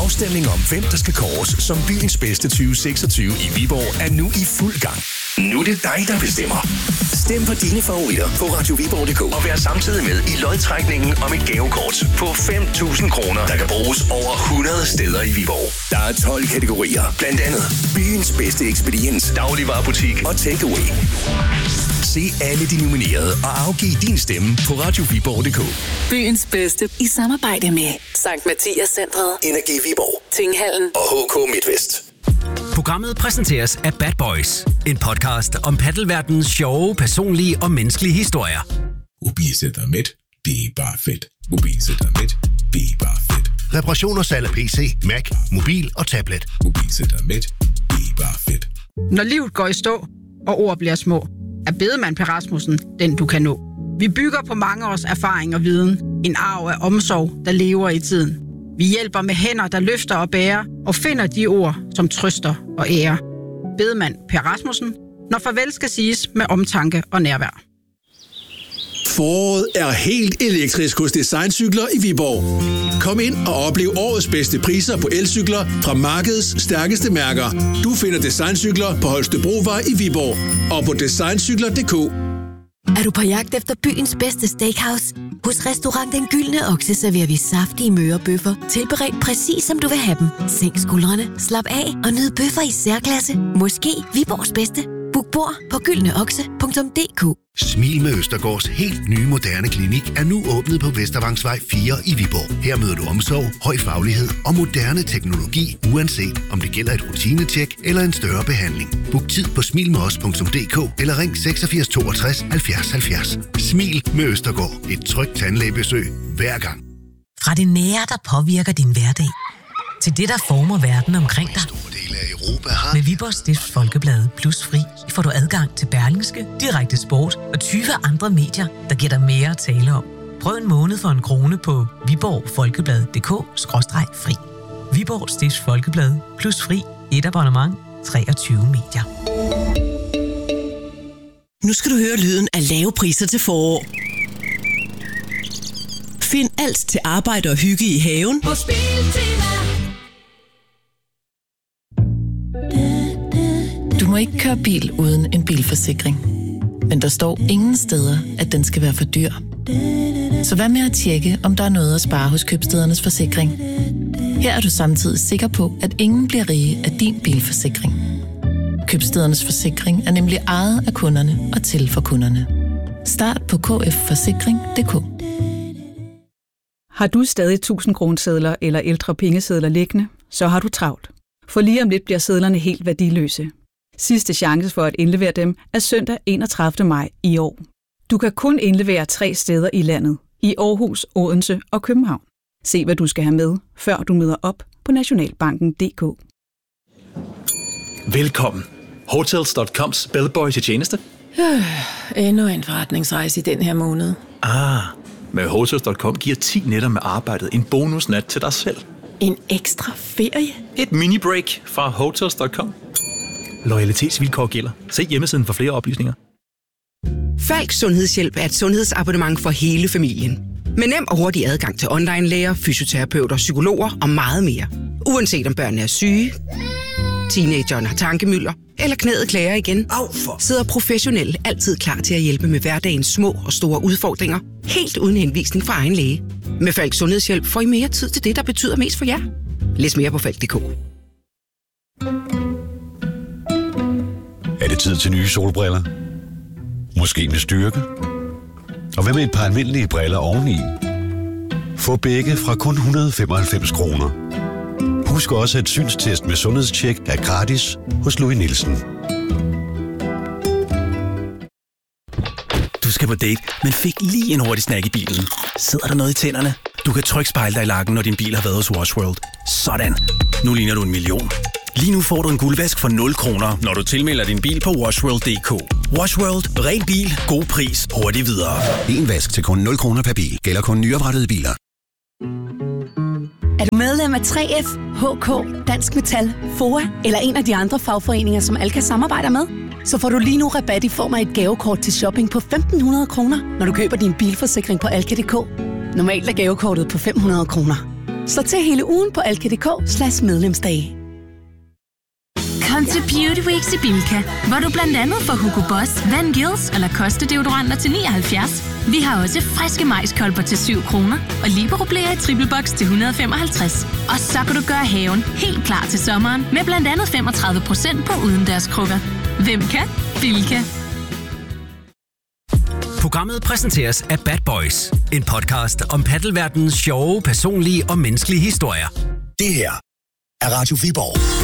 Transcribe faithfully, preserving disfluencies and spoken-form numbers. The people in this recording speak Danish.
Afstemning om, hvem der skal kåres som byens bedste tyve seksogtyve i Viborg, er nu i fuld gang. Nu er det dig, der bestemmer. Stem på dine favoritter på radio viborg punktum d k og vær samtidig med i lodtrækningen om et gavekort på fem tusind kroner, der kan bruges over hundrede steder i Viborg. Der er tolv kategorier, blandt andet byens bedste ekspediens, dagligvarebutik og takeaway. Se alle de nominerede og afgiv din stemme på radio viborg punktum d k. Byens bedste i samarbejde med Sankt Mathias Centret, Energi Viborg, Tinghallen og H K Midtvest. Programmet præsenteres af Bad Boys, en podcast om paddelverdenens sjove, personlige og menneskelige historier. Mobilcenter Med, det er bare fedt. Mobilcenter Med, det er bare fedt. Reparation og salg af P C, Mac, mobil og tablet. Mobilcenter Med, det er bare fedt. Når livet går i stå, og ord bliver små, er bedemand Per Rasmussen den, du kan nå. Vi bygger på mange års erfaring og viden. En arv af omsorg, der lever i tiden. Vi hjælper med hænder, der løfter og bærer, og finder de ord, som trøster og ærer. Bedemand Per Rasmussen, når farvel skal siges med omtanke og nærvær. Foråret er helt elektrisk hos Designcykler i Viborg. Kom ind og oplev årets bedste priser på elcykler fra markedets stærkeste mærker. Du finder Designcykler på Holstebrovej i Viborg og på designcykler punktum d k. Er du på jagt efter byens bedste steakhouse? Hos Restaurant Den Gyldne Okse serverer vi saftige mørebøffer, tilberedt præcis som du vil have dem. Sænk skuldrene, slap af og nyd bøffer i særklasse. Måske Viborgs bedste. Book bord på gyldne okse punktum d k. Smil med Østergaards helt nye moderne klinik er nu åbnet på Vestervangsvej fire i Viborg. Her møder du omsorg, høj faglighed og moderne teknologi, uanset om det gælder et rutinetjek eller en større behandling. Book tid på smil med os punktum d k eller ring seksogfirs toogtres halvfjerds halvfjerds. Smil med Østergaard. Et trygt tandlægebesøg hver gang. Fra det nære, der påvirker din hverdag, til det, der former verden omkring dig. Med Viborgs Stifts Folkeblad Plus Fri får du adgang til Berlingske, Direkte Sport og tyve andre medier, der giver dig mere at tale om. Prøv en måned for en krone på viborg folkeblad punktum d k skråstreg fri. Viborgs Stifts Folkeblad Plus Fri. Et abonnement. treogtyve medier. Nu skal du høre lyden af lave priser til forår. Find alt til arbejde og hygge i haven på Biltema. Du må ikke køre bil uden en bilforsikring. Men der står ingen steder, at den skal være for dyr. Så hvad med at tjekke, om der er noget at spare hos Købstædernes Forsikring? Her er du samtidig sikker på, at ingen bliver rige af din bilforsikring. Købstædernes Forsikring er nemlig ejet af kunderne og til for kunderne. Start på k f forsikring punktum d k. Har du stadig tusind kronesedler eller ældre pengesedler liggende, så har du travlt. For lige om lidt bliver sedlerne helt værdiløse. Sidste chance for at indlevere dem er søndag enogtredivte maj i år. Du kan kun indlevere tre steder i landet. I Aarhus, Odense og København. Se hvad du skal have med, før du møder op på nationalbanken punktum d k. Velkommen. Hotels punktum coms bellboy til tjeneste. Øh, endnu en forretningsrejse i den her måned. Ah, med Hotels punktum com giver ti nætter med arbejdet en bonusnat til dig selv. En ekstra ferie? Et mini-break fra Hotels punktum com. Loyalitetsvilkår gælder. Se hjemmesiden for flere oplysninger. Falk Sundhedshjælp er et sundhedsabonnement for hele familien. Med nem og hurtig adgang til online-læger, fysioterapeuter, psykologer og meget mere. Uanset om børnene er syge, teenageren har tankemylder eller knæet klager igen, sidder professionelle altid klar til at hjælpe med hverdagens små og store udfordringer. Helt uden henvisning fra egen læge. Med Falk Sundhedshjælp får I mere tid til det, der betyder mest for jer. Læs mere på falk punktum d k. Er det tid til nye solbriller? Måske med styrke? Og hvad med et par almindelige briller oveni? Få begge fra kun et hundrede og femoghalvfems kroner. Husk også, at synstest med sundhedstjek er gratis hos Louis Nielsen. Du skal på date, men fik lige en hurtig snack i bilen. Sidder der noget i tænderne? Du kan trygt spejle dig i lakken, når din bil har været hos Wash World. Sådan. Nu ligner du en million. Lige nu får du en guldvask for nul kroner, når du tilmelder din bil på washworld punktum d k. Wash World. Ren bil. God pris. Hurtigt videre. En vask til kun nul kroner per bil. Gælder kun nyoprettede biler. Er du medlem af tre F, H K, Dansk Metal, F O A eller en af de andre fagforeninger, som Alka samarbejder med? Så får du lige nu rabat i form af et gavekort til shopping på femten hundrede kroner, når du køber din bilforsikring på alka punktum d k. Normalt er gavekortet på fem hundrede kroner. Slå til hele ugen på alka punktum d k slash medlemsdage. Kom til Beauty Weeks i Bilka, hvor du blandt andet får Hugo Boss, Van Gils og Lacoste deodoranter til nioghalvfjerds. Vi har også friske majskolber til syv kroner og Libero-blæer i triple box til et hundrede og femoghalvtreds. Og så kan du gøre haven helt klar til sommeren med blandt andet femogtredive procent på udendørskrukker. Hvem kan? Bilka. Programmet præsenteres af Bad Boys, en podcast om paddelverdenens sjove, personlige og menneskelige historier. Det her er Radio Viborg.